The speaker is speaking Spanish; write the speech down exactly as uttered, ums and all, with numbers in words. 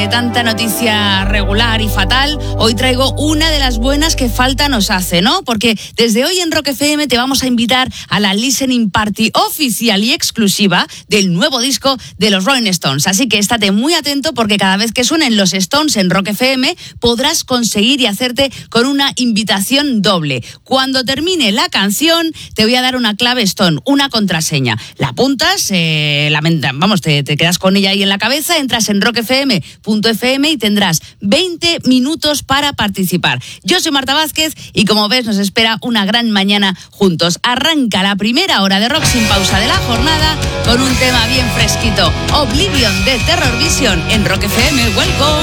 de tanta noticia regular y fatal, hoy traigo una de las buenas que falta nos hace, ¿no? Porque desde hoy en Rock F M te vamos a invitar a la listening party oficial y exclusiva del nuevo disco de los Rolling Stones. Así que estate muy atento porque cada vez que suenen los Stones en Rock F M podrás conseguir y hacerte con una invitación doble. Cuando termine la canción te voy a dar una clave Stone, una contraseña. La apuntas, eh, la, vamos, te, te quedas con ella ahí en la cabeza, entras en rock f m punto f m y tendrás veinte minutos para participar. Yo soy Marta Vázquez y como ves nos espera una gran mañana juntos. Arranca la primera hora de rock sin pausa de la jornada con un tema bien fresquito, Oblivion de Terror Vision en Rock F M. Welcome.